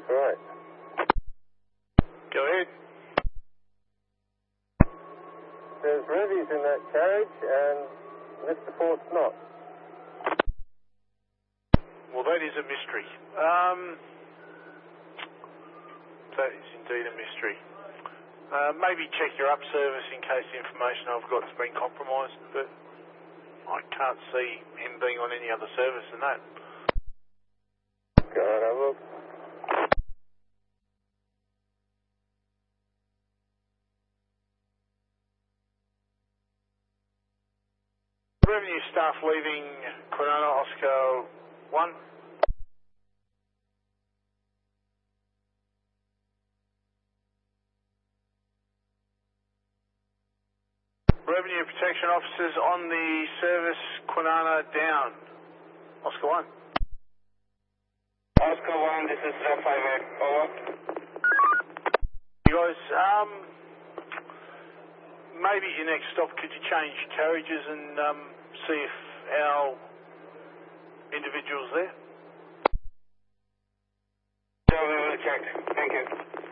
That's right. Go ahead. There's Revy's in that carriage and Mr. Fort's not. Well, that is a mystery. That is indeed a mystery. Maybe check your up service in case the information I've got has been compromised, but I can't see him being on any other service than that. Go on, have a look. Revenue staff leaving Kwinana Oscar 1. Revenue protection officers on the service Kwinana down. Oscar 1. Oscar 1, this is 058. Over. You guys, maybe your next stop, could you change carriages and see if our individual's there? So we will check. Thank you.